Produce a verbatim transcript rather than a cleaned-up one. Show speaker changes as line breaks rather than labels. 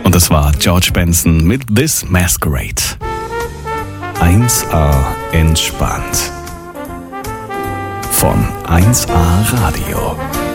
Und das war George Benson mit This Masquerade. eins A entspannt. Von eins A Radio.